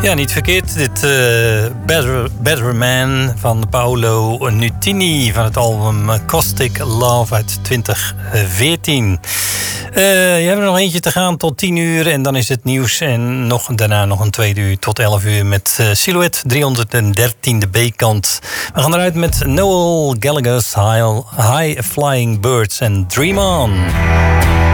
Ja, niet verkeerd. Dit Better Man van Paolo Nutini van het album Caustic Love uit 2014. Je hebt er nog eentje te gaan tot 10 uur en dan is het nieuws. En daarna nog een tweede uur tot 11 uur met Silhouette 313e B-kant. We gaan eruit met Noel Gallagher's High Flying Birds en Dream On.